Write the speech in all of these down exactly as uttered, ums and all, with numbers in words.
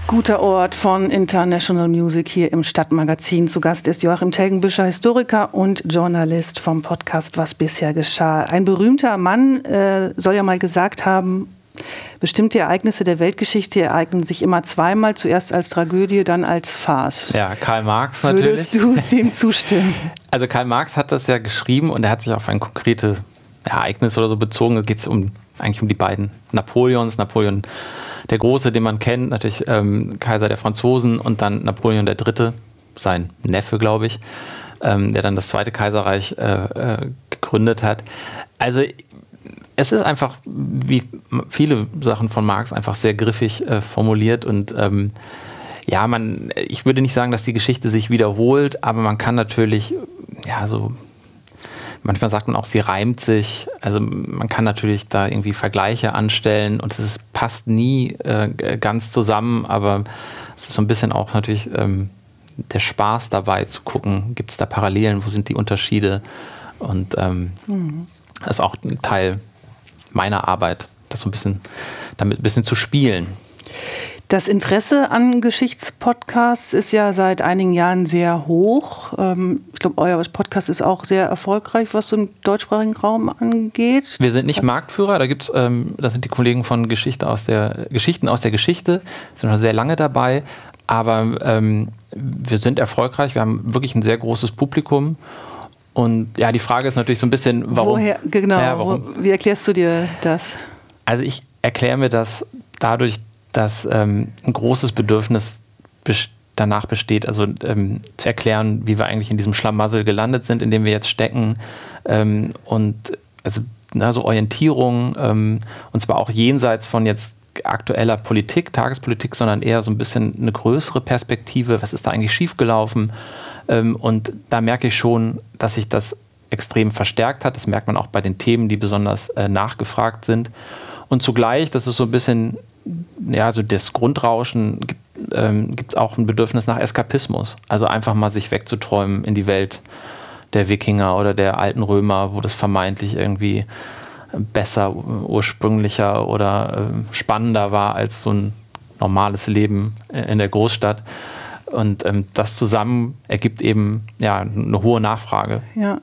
Guter Ort von International Music hier im Stadtmagazin. Zu Gast ist Joachim Telgenbüscher, Historiker und Journalist vom Podcast Was bisher geschah. Ein berühmter Mann äh, soll ja mal gesagt haben, bestimmte Ereignisse der Weltgeschichte ereignen sich immer zweimal, zuerst als Tragödie, dann als Farce. Ja, Karl Marx natürlich. Würdest du dem zustimmen? Also Karl Marx hat das ja geschrieben und er hat sich auf ein konkretes Ereignis oder so bezogen. Da geht es um, eigentlich um die beiden Napoleons. Napoleon der Große, den man kennt, natürlich ähm, Kaiser der Franzosen, und dann Napoleon der Dritte, sein Neffe, glaube ich, ähm, der dann das Zweite Kaiserreich äh, äh, gegründet hat. Also es ist einfach, wie viele Sachen von Marx, einfach sehr griffig äh, formuliert und ähm, ja, man, ich würde nicht sagen, dass die Geschichte sich wiederholt, aber man kann natürlich, ja, so, manchmal sagt man auch, sie reimt sich. Also man kann natürlich da irgendwie Vergleiche anstellen und es ist, passt nie äh, ganz zusammen, aber es ist so ein bisschen auch natürlich ähm, der Spaß dabei zu gucken, gibt es da Parallelen, wo sind die Unterschiede, und ähm, mhm. das ist auch ein Teil meiner Arbeit, das so ein bisschen, damit ein bisschen zu spielen. Das Interesse an Geschichtspodcasts ist ja seit einigen Jahren sehr hoch. Ich glaube, euer Podcast ist auch sehr erfolgreich, was so im deutschsprachigen Raum angeht. Wir sind nicht Marktführer, da gibt's, ähm, das sind die Kollegen von Geschichte aus der Geschichten aus der Geschichte, sind schon sehr lange dabei, aber ähm, wir sind erfolgreich, wir haben wirklich ein sehr großes Publikum. Und ja, die Frage ist natürlich so ein bisschen, warum? Woher, genau, ja, warum? Wo, wie erklärst du dir das? Also ich erkläre mir das dadurch, dass ähm, ein großes Bedürfnis best- danach besteht, also ähm, zu erklären, wie wir eigentlich in diesem Schlamassel gelandet sind, in dem wir jetzt stecken, ähm, und also na, so Orientierung, ähm, und zwar auch jenseits von jetzt aktueller Politik, Tagespolitik, sondern eher so ein bisschen eine größere Perspektive, was ist da eigentlich schiefgelaufen, ähm, und da merke ich schon, dass sich das extrem verstärkt hat, das merkt man auch bei den Themen, die besonders äh, nachgefragt sind, und zugleich, das ist so ein bisschen, ja, so das Grundrauschen, gibt ähm, es auch ein Bedürfnis nach Eskapismus. Also einfach mal sich wegzuträumen in die Welt der Wikinger oder der alten Römer, wo das vermeintlich irgendwie besser, ursprünglicher oder äh, spannender war als so ein normales Leben in der Großstadt. Und ähm, das zusammen ergibt eben ja eine hohe Nachfrage. Ja.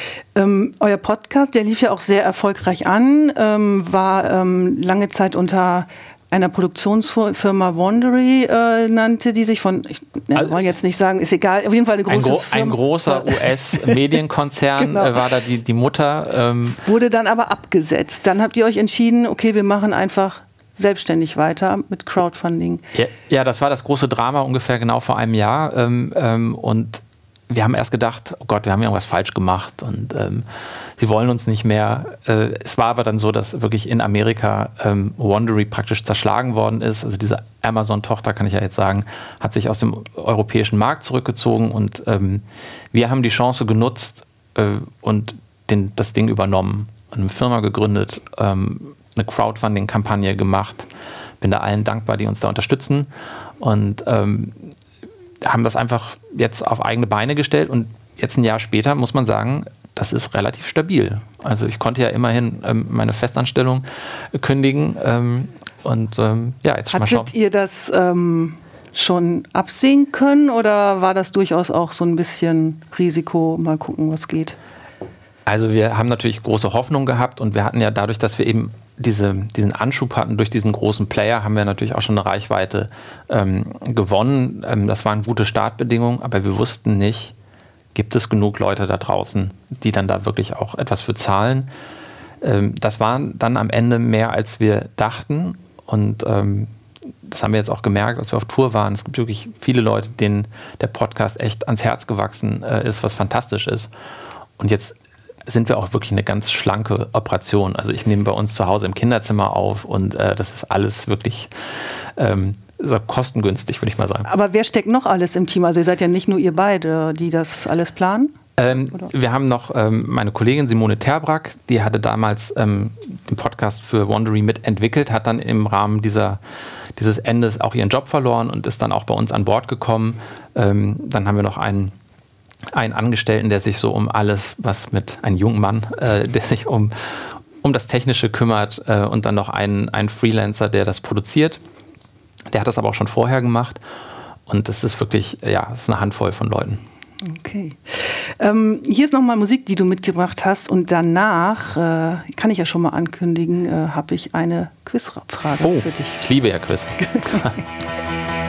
Ähm, euer Podcast, der lief ja auch sehr erfolgreich an, ähm, war ähm, lange Zeit unter einer Produktionsfirma Wondery, äh, nannte die sich von, ich ne, also, wollen jetzt nicht sagen, ist egal, auf jeden Fall eine große ein, gro- Firma. ein großer U S-Medienkonzern genau. äh, war da die, die Mutter. Ähm. Wurde dann aber abgesetzt. Dann habt ihr euch entschieden, okay, wir machen einfach selbstständig weiter mit Crowdfunding. Ja, ja, das war das große Drama ungefähr genau vor einem Jahr. Ähm, ähm, und wir haben erst gedacht, oh Gott, wir haben irgendwas falsch gemacht und ähm, sie wollen uns nicht mehr. Äh, es war aber dann so, dass wirklich in Amerika ähm, Wondery praktisch zerschlagen worden ist. Also diese Amazon-Tochter, kann ich ja jetzt sagen, hat sich aus dem europäischen Markt zurückgezogen und ähm, wir haben die Chance genutzt äh, und den, das Ding übernommen und eine Firma gegründet, ähm, eine Crowdfunding-Kampagne gemacht. Bin da allen dankbar, die uns da unterstützen, und ähm, haben das einfach jetzt auf eigene Beine gestellt, und jetzt ein Jahr später muss man sagen, das ist relativ stabil. Also ich konnte ja immerhin ähm, meine Festanstellung kündigen, ähm, und ähm, ja, jetzt schon mal schauen. Hattet ihr das ähm, schon absehen können oder war das durchaus auch so ein bisschen Risiko, mal gucken, was geht? Also wir haben natürlich große Hoffnung gehabt, und wir hatten ja dadurch, dass wir eben diese, diesen Anschub hatten durch diesen großen Player, haben wir natürlich auch schon eine Reichweite ähm, gewonnen. Ähm, das waren gute Startbedingungen, aber wir wussten nicht, gibt es genug Leute da draußen, die dann da wirklich auch etwas für zahlen. Ähm, das waren dann am Ende mehr, als wir dachten, und ähm, das haben wir jetzt auch gemerkt, als wir auf Tour waren. Es gibt wirklich viele Leute, denen der Podcast echt ans Herz gewachsen äh, ist, was fantastisch ist. Und jetzt sind wir auch wirklich eine ganz schlanke Operation. Also ich nehme bei uns zu Hause im Kinderzimmer auf, und äh, das ist alles wirklich ähm, so kostengünstig, würde ich mal sagen. Aber wer steckt noch alles im Team? Also ihr seid ja nicht nur ihr beide, die das alles planen? Ähm, wir haben noch ähm, meine Kollegin Simone Terbrack, die hatte damals ähm, den Podcast für Wondery mitentwickelt, hat dann im Rahmen dieser, dieses Endes auch ihren Job verloren und ist dann auch bei uns an Bord gekommen. Ähm, dann haben wir noch einen einen Angestellten, der sich so um alles, was mit, einem jungen Mann, äh, der sich um, um das Technische kümmert, äh, und dann noch einen, einen Freelancer, der das produziert. Der hat das aber auch schon vorher gemacht. Und das ist wirklich, ja, das ist eine Handvoll von Leuten. Okay. Ähm, hier ist nochmal Musik, die du mitgebracht hast. Und danach, äh, kann ich ja schon mal ankündigen, äh, habe ich eine Quizfrage oh, für dich. Ich liebe ja Quiz.